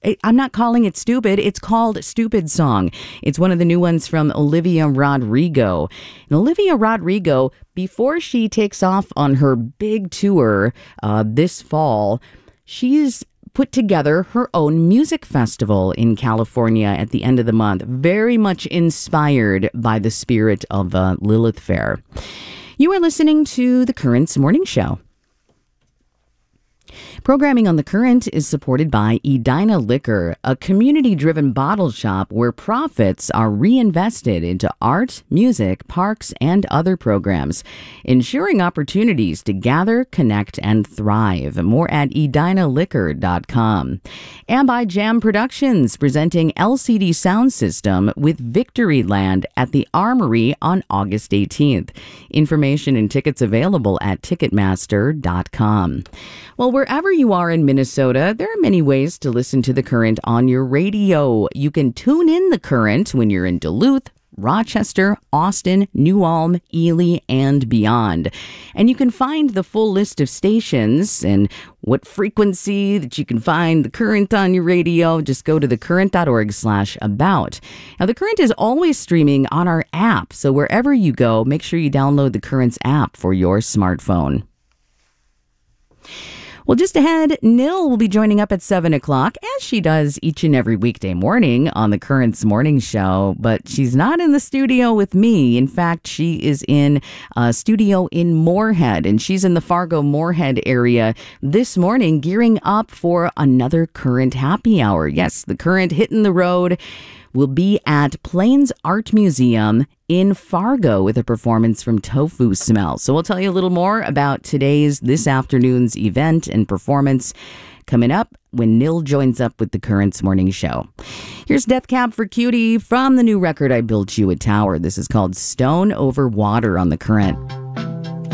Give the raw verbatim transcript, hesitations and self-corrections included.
I'm not calling it stupid. It's called Stupid Song. It's one of the new ones from Olivia Rodrigo. And Olivia Rodrigo, before she takes off on her big tour uh, this fall, she's put together her own music festival in California at the end of the month, very much inspired by the spirit of uh, Lilith Fair. You are listening to The Current's Morning Show. Programming on The Current is supported by Edina Liquor, a community-driven bottle shop where profits are reinvested into art, music, parks, and other programs, ensuring opportunities to gather, connect, and thrive. More at edina liquor dot com. And by Jam Productions, presenting L C D Sound System with Victoryland at the Armory on August eighteenth. Information and tickets available at ticketmaster dot com. Well, wherever you are in Minnesota, there are many ways to listen to The Current on your radio. You can tune in The Current when you're in Duluth, Rochester, Austin, New Ulm, Ely, and beyond. And you can find the full list of stations and what frequency that you can find The Current on your radio. Just go to thecurrent.org slash about. Now, The Current is always streaming on our app, so wherever you go, make sure you download The Current's app for your smartphone. Well, just ahead, Nil will be joining up at seven o'clock, as she does each and every weekday morning on The Current's Morning Show. But she's not in the studio with me. In fact, she is in a studio in Moorhead, and she's in the Fargo-Moorhead area this morning, gearing up for another Current Happy Hour. Yes, The Current hitting the road will be at Plains Art Museum in Fargo with a performance from Tofu Smell. So we'll tell you a little more about today's, this afternoon's event and performance coming up when Nil joins up with The Current's Morning Show. Here's Death Cab for Cutie from the new record I Built You a Tower. This is called Stone Over Water on The Current.